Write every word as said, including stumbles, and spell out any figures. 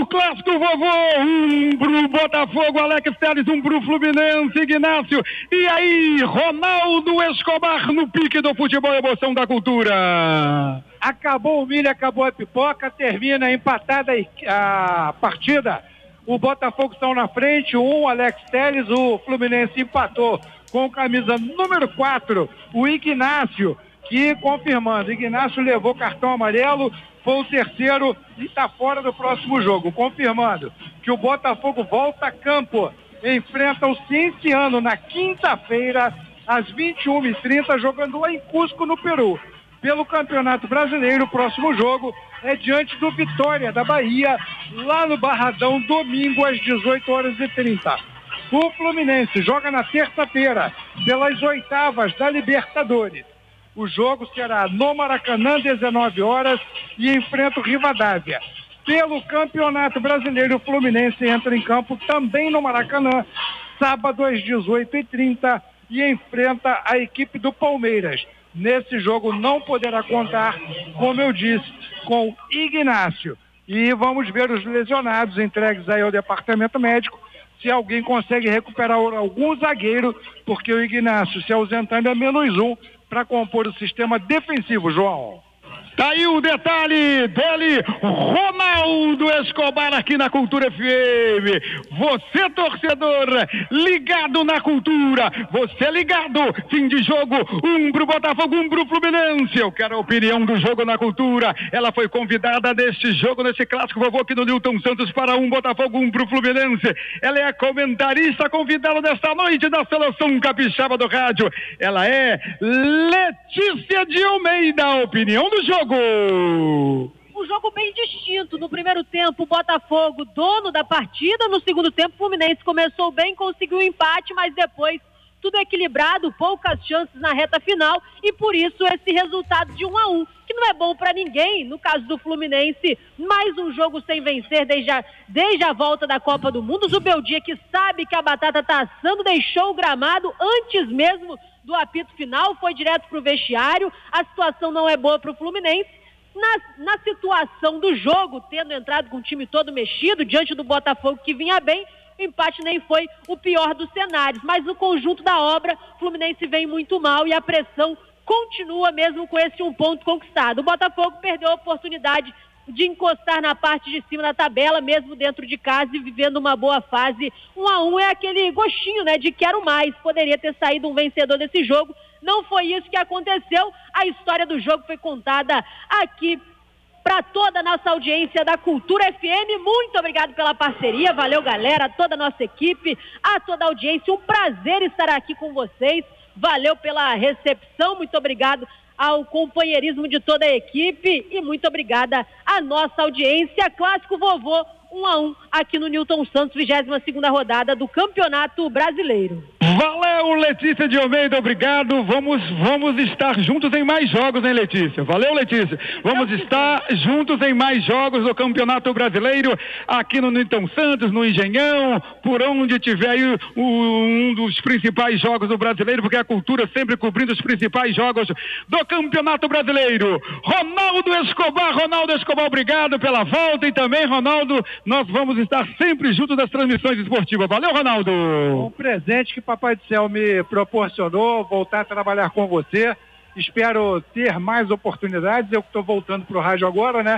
do clássico vovô, um pro Botafogo, Alex Telles, um pro Fluminense, Ignácio, e aí, Ronaldo Escobar no pique do futebol, emoção da cultura. Acabou o milho, acabou a pipoca, termina empatada a partida. O Botafogo está na frente, um, Alex Telles, o Fluminense empatou com camisa número quatro, o Ignácio, que confirmando, Ignácio levou cartão amarelo, foi o terceiro e está fora do próximo jogo, confirmando que o Botafogo volta a campo, enfrenta o Cienciano na quinta-feira, às vinte e uma e trinta, jogando lá em Cusco, no Peru. Pelo Campeonato Brasileiro, o próximo jogo é diante do Vitória da Bahia, lá no Barradão, domingo às dezoito horas e trinta. O Fluminense joga na terça-feira, pelas oitavas da Libertadores. O jogo será no Maracanã, dezenove horas, e enfrenta o Rivadavia. Pelo Campeonato Brasileiro, o Fluminense entra em campo também no Maracanã, sábado às dezoito e trinta, e enfrenta a equipe do Palmeiras. Nesse jogo não poderá contar, como eu disse, com Ignácio. E vamos ver os lesionados entregues aí ao departamento médico, se alguém consegue recuperar algum zagueiro, porque o Ignácio se ausentando é menos um para compor o sistema defensivo, João. Tá aí o detalhe dele, Ronaldo Escobar, aqui na Cultura F M. Você, torcedor, ligado na cultura, você ligado, fim de jogo, um pro Botafogo, um pro Fluminense. Eu quero a opinião do jogo na cultura. Ela foi convidada neste jogo, nesse clássico vovô aqui no Newton Santos, para um Botafogo, um pro Fluminense. Ela é a comentarista convidada desta noite da Seleção Capixaba do Rádio. Ela é Letícia de Almeida, a opinião do jogo. Um jogo bem distinto. No primeiro tempo, o Botafogo, dono da partida. No segundo tempo, o Fluminense começou bem, conseguiu um empate, mas depois tudo equilibrado, poucas chances na reta final, e por isso esse resultado de um a um, que não é bom para ninguém. No caso do Fluminense, mais um jogo sem vencer desde a, desde a volta da Copa do Mundo. O Zubeldia, que sabe que a batata tá assando, deixou o gramado antes mesmo do apito final, foi direto para o vestiário. A situação não é boa para o Fluminense. Na, na situação do jogo, tendo entrado com o time todo mexido, diante do Botafogo que vinha bem, o empate nem foi o pior dos cenários. Mas no conjunto da obra, o Fluminense vem muito mal e a pressão continua mesmo com esse um ponto conquistado. O Botafogo perdeu a oportunidade de encostar na parte de cima da tabela, mesmo dentro de casa e vivendo uma boa fase. Um a um é aquele gostinho, né, de quero mais. Poderia ter saído um vencedor desse jogo. Não foi isso que aconteceu. A história do jogo foi contada aqui para toda a nossa audiência da Cultura F M. Muito obrigado pela parceria. Valeu, galera, toda a nossa equipe, a toda a audiência. Um prazer estar aqui com vocês. Valeu pela recepção. Muito obrigado ao companheirismo de toda a equipe e muito obrigada à nossa audiência. Clássico vovô, um a um, aqui no Newton Santos, vigésima segunda rodada do Campeonato Brasileiro. Valeu, Letícia de Almeida, obrigado. Vamos, vamos estar juntos em mais jogos, hein, Letícia? Valeu, Letícia. Vamos estar juntos em mais jogos do Campeonato Brasileiro, aqui no Newton Santos, no Engenhão, por onde tiver aí o, um dos principais jogos do Brasileiro, porque a cultura sempre cobrindo os principais jogos do Campeonato Brasileiro. Ronaldo Escobar, Ronaldo Escobar, obrigado pela volta, e também, Ronaldo, nós vamos estar sempre juntos nas transmissões esportivas. Valeu, Ronaldo. Um presente que Papai do Céu me proporcionou, voltar a trabalhar com você. Espero ter mais oportunidades. Eu que estou voltando para o rádio agora, né?